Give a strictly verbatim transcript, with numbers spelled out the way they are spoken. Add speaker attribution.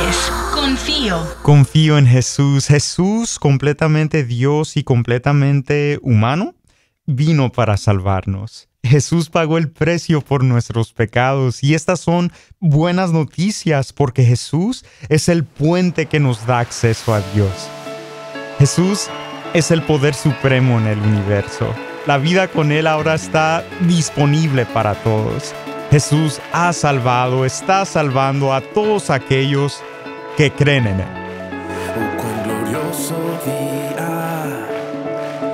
Speaker 1: es Confío.
Speaker 2: Confío en Jesús. Jesús, completamente Dios y completamente humano, vino para salvarnos. Jesús pagó el precio por nuestros pecados y estas son buenas noticias porque Jesús es el puente que nos da acceso a Dios. Jesús es el poder supremo en el universo. La vida con Él ahora está disponible para todos. Jesús ha salvado, está salvando a todos aquellos que creen en Él.